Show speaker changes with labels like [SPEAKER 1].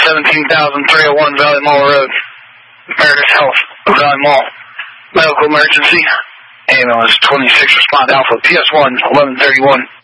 [SPEAKER 1] 17,301 Valley Mall Road. Meredith Health, Valley Mall. Medical emergency. Ambulance 26, respond Alpha, PS1, 1131.